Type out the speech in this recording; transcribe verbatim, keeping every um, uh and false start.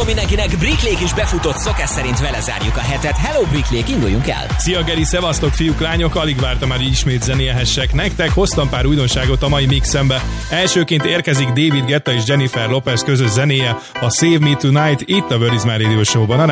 Hello mindenkinek, Bricklék is befutott, szokás szerint vele zárjuk a hetet. Hello Bricklék, induljunk el! Szia Geri, szevasztok fiúk, lányok, alig vártam már, így ismét zenélhessek nektek. Hoztam pár újdonságot a mai mixembe. Elsőként érkezik David Guetta és Jennifer Lopez közös zenéje, a Save Me Tonight, itt a Where Is My Radio Show-ban.